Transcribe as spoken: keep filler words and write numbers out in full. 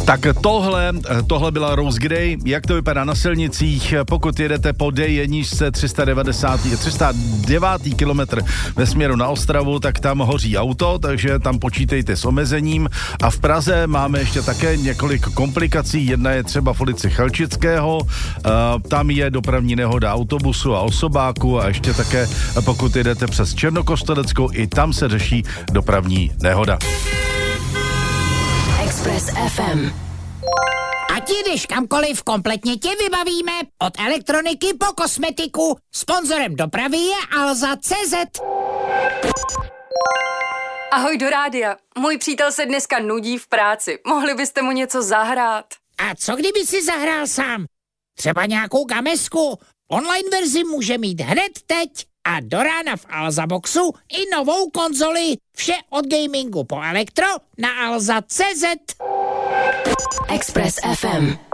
Tak tohle, tohle byla Rose Grey. Jak to vypadá na silnicích? Pokud jedete po D jedna tři sta devadesát, tři sta devět kilometr ve směru na Ostravu, tak tam hoří auto, takže tam počítejte s omezením. A v Praze máme ještě také několik komplikací. Jedna je třeba v ulici Chelčického, tam je dopravní nehoda autobusu a osobáku a ještě také, pokud jedete přes Černokosteleckou, i tam se řeší dopravní nehoda. Express F M. Ať jdeš kamkoliv, kompletně tě vybavíme. Od elektroniky po kosmetiku. Sponzorem dopravy je Alza tečka cé zet. Ahoj do rádia. Můj přítel se dneska nudí v práci. Mohli byste mu něco zahrát? A co kdyby si zahrál sám? Třeba nějakou gamesku. Online verzi může mít hned teď. A do rána v Alza Boxu i novou konzoli. Vše od gamingu po elektro na alza tečka cé zet. Express F M.